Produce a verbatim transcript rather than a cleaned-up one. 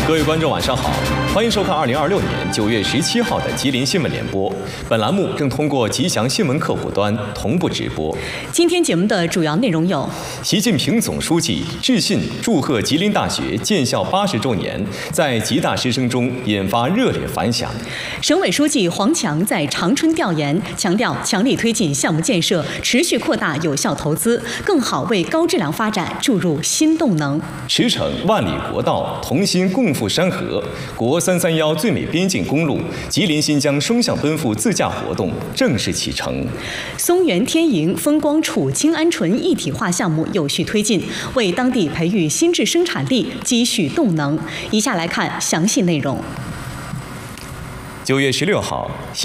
各位观众，晚上好，欢迎收看二零二六年九月十七号的吉林新闻联播。本栏目正通过吉祥新闻客户端同步直播。 今天节目的主要内容有： 习近平总书记致信祝贺吉林大学建校八十周年，在吉大师生中引发热烈反响； 省委书记黄强在长春调研，强调强力推进项目建设，持续扩大有效投资，更好为高质量发展注入新动能。 驰骋万里国道，同心共赴山河，国三三幺最美边境公路吉林新疆双向奔赴自驾活动正式启程。 松原天盈风光储氢鹌醇一体化项目有序推进，为当地培育新质生产力积蓄动能。以下来看详细内容。 九月十六号。